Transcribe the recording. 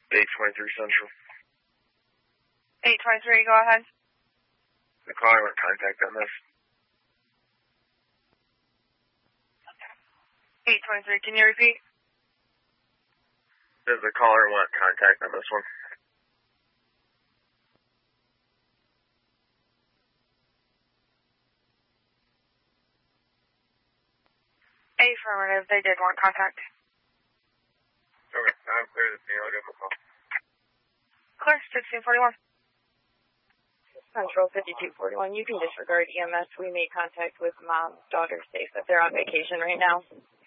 823 Central. 823, go ahead. The caller want contact on this. 823, can you repeat? Does the caller want contact on this one? Affirmative, they did want contact. Okay, I'm clear to see. I'll give them a call. Clear, 1641. Central 5241, you can disregard EMS. We made contact with mom, daughter, safe, but they're on vacation right now.